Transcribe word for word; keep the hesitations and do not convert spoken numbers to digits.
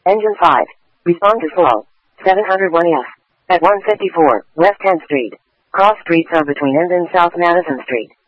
Engine five. Respond to slow. seven oh one F. At one fifty-four, West tenth Street. Cross streets are between End and South Madison Street.